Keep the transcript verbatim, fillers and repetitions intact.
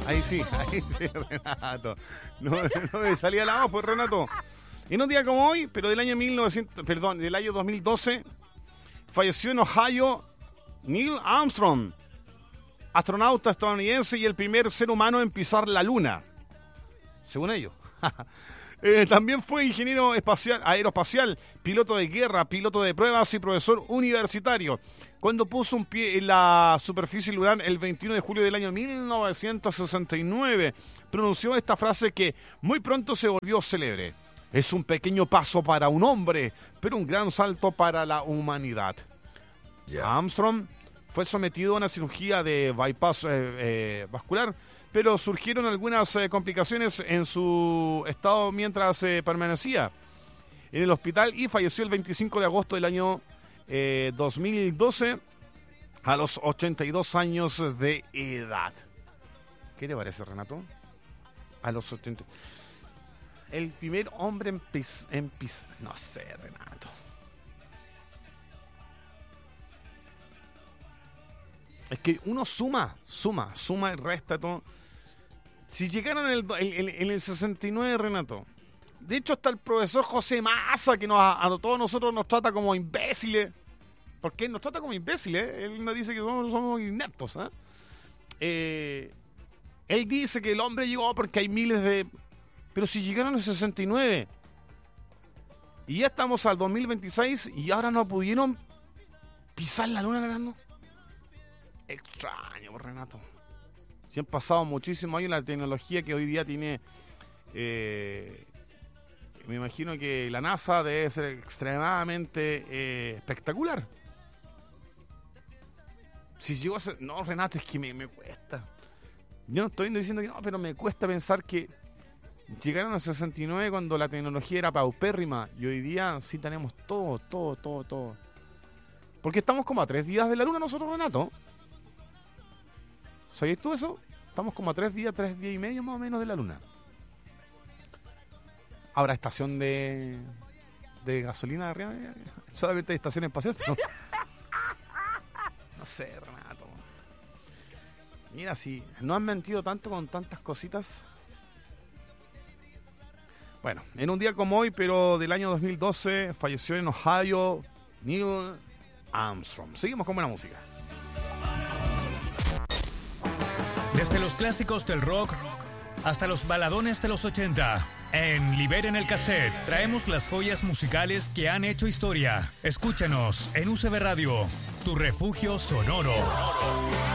Ahí sí, ahí sí, Renato. No, no me salía la voz, pues, Renato. En un día como hoy, pero del año mil novecientos, perdón, del año dos mil doce, falleció en Ohio Neil Armstrong, astronauta estadounidense y el primer ser humano en pisar la luna, según ellos. eh, también fue ingeniero espacial, aeroespacial, piloto de guerra, piloto de pruebas y profesor universitario. Cuando puso un pie en la superficie lunar el veintiuno de julio del año mil novecientos sesenta y nueve, pronunció esta frase que muy pronto se volvió célebre. Es un pequeño paso para un hombre, pero un gran salto para la humanidad. Yeah. Armstrong fue sometido a una cirugía de bypass eh, eh, vascular, pero surgieron algunas eh, complicaciones en su estado mientras eh, permanecía en el hospital y falleció el veinticinco de agosto del año eh, dos mil doce a los ochenta y dos años de edad. ¿Qué te parece, Renato? A los ochenta. El primer hombre en pis... En pis no sé, Renato. Es que uno suma, suma, suma y resta todo. Si llegaron en el, en, en el sesenta y nueve, Renato. De hecho, hasta el profesor José Massa, que nos, a, a todos nosotros nos trata como imbéciles. Porque él nos trata como imbéciles. Él nos dice que somos, somos ineptos. ¿eh? Eh, él dice que el hombre llegó porque hay miles de... Pero si llegaron en el sesenta y nueve y ya estamos al dos mil veintiséis y ahora no pudieron pisar la luna, Renato. Extraño, Renato. Si han pasado muchísimos años, la tecnología que hoy día tiene, eh, me imagino que la NASA debe ser extremadamente eh, espectacular. Si llegó a ser... No, Renato, es que me, me cuesta. Yo no estoy diciendo que no, pero me cuesta pensar que llegaron a sesenta y nueve cuando la tecnología era paupérrima y hoy día sí tenemos todo, todo, todo, todo. Porque estamos como a tres días de la luna nosotros, Renato. ¿Sabías tú eso? Estamos como a tres días, tres días y medio más o menos de la luna. ¿Habrá estación de, de gasolina arriba? Solamente hay estación espacial, pero... No sé, Renato. Mira, si no han mentido tanto con tantas cositas... Bueno, en un día como hoy, pero del año dos mil doce, falleció en Ohio Neil Armstrong. Seguimos con buena música. Desde los clásicos del rock hasta los baladones de los ochenta, en Liberen el Cassette traemos las joyas musicales que han hecho historia. Escúchanos en U C B Radio, tu refugio sonoro.